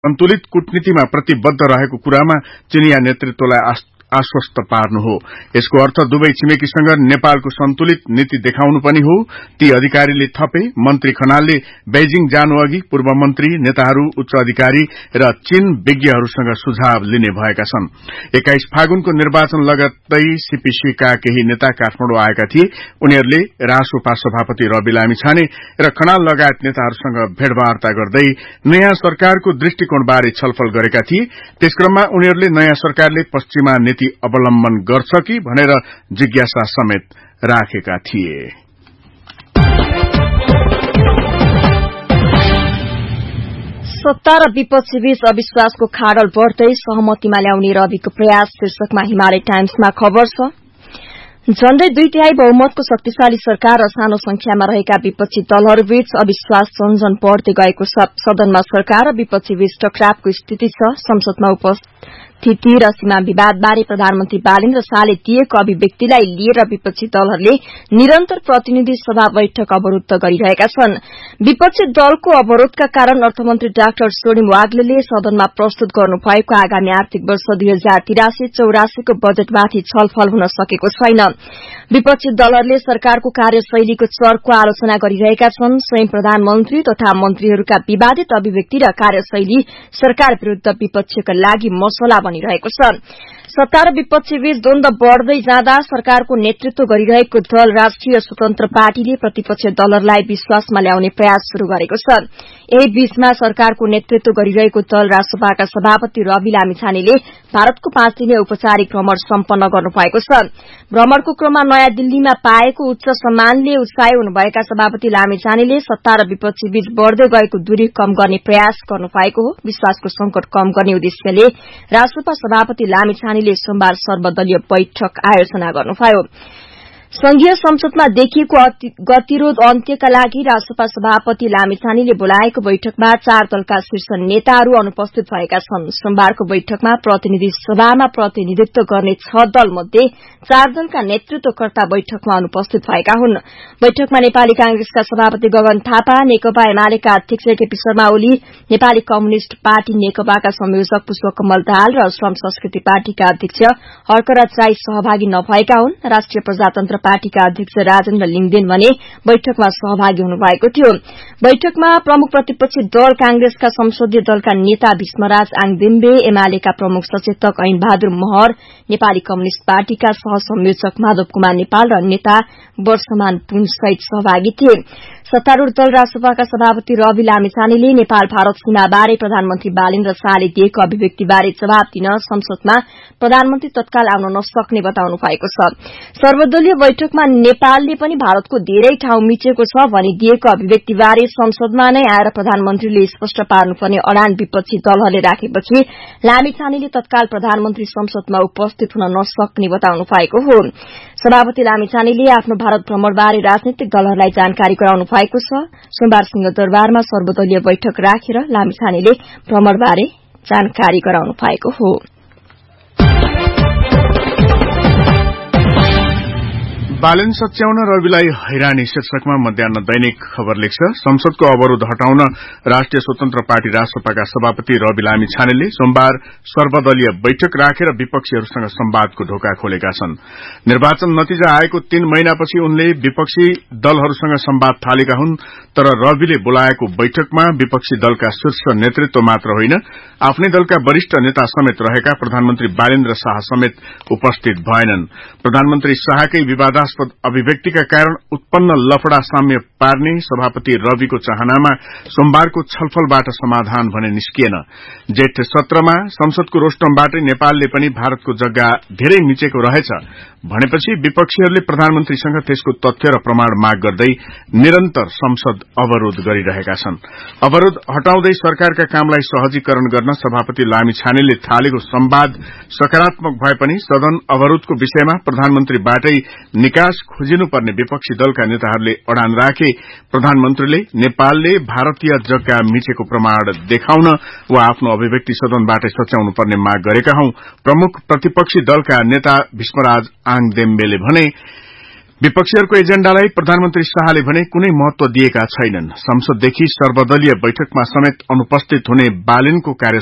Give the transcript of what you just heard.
सन्तुलित कूटनीतिमा प्रतिबद्ध रहेको कुरामा चिनिया नेतृत्वलाई आश्वस्त पार्नु हो। यसको अर्थ दुवै छिमेकीसँग नेपालको सन्तुलित नीति देखाउनु पनि हो। ती अधिकारीले थपे। मन्त्री खनालले बेजिङ जानु अघि पूर्व मन्त्री, नेताहरू, उच्च अधिकारी र चीन विज्ञहरूसँग सुझाव लिने भएका छन्। 21 फागुनको निर्वाचन लगत्तै सीपीसीका केही नेता काठमाडौँ आएका थिए। उनीहरूले रासोपा सभापति रवि लामिछाने र खनाल लगायत नेताहरूसँग भेटवार्ता गर्दै नयाँ सरकारको दृष्टिकोणबारे छलफल गरेका थिए। त्यसक्रममा उनीहरूले नयाँ सरकारले पश्चिमा नीति अवलम्बन गर्छ कि भनेर जिज्ञासा समेत राखेका थिए। सत्ता र विपक्षी बीच अविश्वासको खाडल बढ्दै सहमतिमा ल्याउने रविको प्रयास शीर्षकमा हिमालय टाइम्समा खबर छ। झण्डै 2/3 बहुमतको शक्तिशाली सरकार र सानो संख्यामा रहेका विपक्षी दलहरूबीच अविश्वास झन्झन बढ़दै गएको छ। सदनमा सरकार र विपक्षी बीच टकरावको स्थिति छ। संसदमा उपस्थिति र सीमा विवादबारे प्रधानमन्त्री बालेन्द्र शाहले दिएको अभिव्यक्तिलाई लिएर विपक्षी दलहरूले निरन्तर प्रतिनिधि सभा बैठक अवरूद्ध गरिरहेका छन्। विपक्षी दलको अवरोधका कारण अर्थमन्त्री डाक्टर सोनिम वाग्लेले सदनमा प्रस्तुत गर्नुभएको आगामी आर्थिक वर्ष 2083-84 को बजेटमाथि छलफल हुन सकेको छैन। विपक्षी दलहरूले सरकारको कार्यशैलीको चर्को आलोचना गरिरहेका छन्। स्वयं प्रधानमन्त्री तथा मन्त्रीहरूका विवादित अभिव्यक्ति र कार्यशैली सरकार विरूद्ध विपक्षका लागि मसला बनिरहेको छ। सत्ता र विपक्षी बीच द्वन्द बढ़दै जाँदा सरकारको नेतृत्व गरिरहेको दल राष्ट्रिय स्वतन्त्र पार्टीले प्रतिपक्षी दलहरूलाई विश्वासमा ल्याउने प्रयास शुरू गरेको छ। यही बीचमा सरकारको नेतृत्व गरिरहेको दल राष्ट्रसभाका सभापति रवि लामिछानेले भारतको 5 दिने औपचारिक भ्रमण सम्पन्न गर्नुभएको छ। भ्रमणको क्रममा नयाँ दिल्लीमा पाएको उच्च सम्मानले उत्साही हुनुभएका सभापति लामिछानेले सत्ता र विपक्षी बीच बढ़दै गएको दूरी कम गर्ने प्रयास गर्नुभएको हो। विश्वासको संकट कम गर्ने उद्देश्यले राष्ट्रसभा सभापति लामिछानेले सोमबार सर्वदलीय बैठक आयोजना गर्नुभयो। संघीय संसदमा देखिएको गतिरोध अन्त्यका लागि राष्ट्रसभा सभापति लामिछानेले बोलाएको बैठकमा 4 दलका शीर्ष नेताहरू अनुपस्थित भएका छन्। सोमबारको बैठकमा प्रतिनिधि सभामा प्रतिनिधित्व गर्ने 6 दल मध्ये 4 दलका नेतृत्वकर्ता बैठकमा अनुपस्थित भएका हुन्। बैठकमा नेपाली कांग्रेसका सभापति गगन थापा, नेकपा एमालेका अध्यक्ष केपी शर्मा ओली, नेपाली कम्युनिष्ट पार्टी नेकपाका संयोजक पुष्पकमल दाहाल र श्रम संस्कृति पार्टीका अध्यक्ष हर्कराज राई सहभागी नभएका हुन्। राष्ट्रिय प्रजातन्त्र पार्टीका अध्यक्ष राजेन्द्र लिङदेन भने बैठकमा सहभागी हुनुभएको थियो। बैठकमा प्रमुख प्रतिपक्षी दल कांग्रेसका संसदीय दलका नेता भीष्मराज आङदेम्बे, एमालेका प्रमुख सचेतक ऐन बहादुर महर, नेपाली कम्युनिष्ट पार्टीका सहसंयोजक माधव कुमार नेपाल र नेता वर्षमान पुन सहित सहभागी थिए। सत्तारूढ़ दल राष्ट्रसभाका सभापति रवि लामिछानेले नेपाल भारत सीमाबारे प्रधानमन्त्री बालेन्द्र शाहले दिएको अभिव्यक्तिबारे जवाब दिन संसदमा प्रधानमन्त्री तत्काल आउन नसक्ने बताउनु भएको छ। सर्वदलीय बैठकमा नेपालले पनि भारतको धेरै ठाउँ मिचेको छ भनी दिएको अभिव्यक्तिबारे संसदमा नै आएर प्रधानमन्त्रीले स्पष्ट पार्नुपर्ने अडान विपक्षी दलहरूले राखेपछि लामिछानेले तत्काल प्रधानमन्त्री संसदमा उपस्थित हुन नसक्ने बताउनु भएको हो। सभापति लामिछानेले आफ्नो भारत भ्रमणबारे राजनीतिक दलहरूलाई जानकारी गराउनु भएको छ। सोमबार सिंहदरबारमा सर्वदलीय बैठक राखेर लामिछानेले भ्रमणबारे जानकारी गराउनु भएको हो। बालेन सच्याउन रविलाई हैरानी शीर्षकमा मध्याह्न दैनिक खबर लेख्छ। संसदको अवरोध हटाउन राष्ट्रिय स्वतन्त्र पार्टी राष्ट्रसभाका सभापति रवि लामिछानेले सोमबार सर्वदलीय बैठक राखेर विपक्षीहरूसँग संवादको ढोका खोलेका छन्। निर्वाचन नतिजा आएको 3 महिनापछि उनले विपक्षी दलहरूसँग संवाद थालेका हुन्। तर रविले बोलाएको बैठकमा विपक्षी दलका शीर्ष नेतृत्व मात्र होइन, आफ्नै दलका वरिष्ठ नेता समेत रहेका प्रधानमन्त्री बालेन्द्र शाह समेत उपस्थित भएनन्। प्रधानमन्त्री शाहकै विवादास्पद अभिव्यक्तिका कारण उत्पन्न लफड़ा साम्य पार्ने सभापति रविको चाहनामा सोमबारको छलफलबाट समाधान भने निस्किएन। जेठ 17 मा संसदको रोस्टमबाटै नेपालले पनि भारतको जग्गा धेरै मिचेको रहेछ भनेपछि विपक्षीहरूले प्रधानमन्त्रीसँग त्यसको तथ्य र प्रमाण माग गर्दै निरन्तर संसद अवरोध गरिरहेका छन्। अवरोध हटाउँदै सरकारका कामलाई सहजीकरण गर्न सभापति लामिछानेले थालेको संवाद सकारात्मक भए पनि सदन अवरोधको विषयमा प्रधानमन्त्रीबाटै निकास खोजिनुपर्ने विपक्षी दलका नेताहरूले अडान राखे। प्रधानमन्त्रीले नेपालले भारतीय जग्गा मिचेको प्रमाण देखाउन वा आफ्नो अभिव्यक्ति सदनबाटै सच्याउनु पर्ने माग गरेका हौं। प्रमुख प्रतिपक्षी दलका नेता भीष्मराज आङदेम्बेले भने विपक्षीहरूको एजेण्डालाई प्रधानमन्त्री शाहले भने कुनै महत्व दिएका छैनन्। संसददेखि सर्वदलीय बैठकमा समेत अनुपस्थित हुने बालेनको कार्य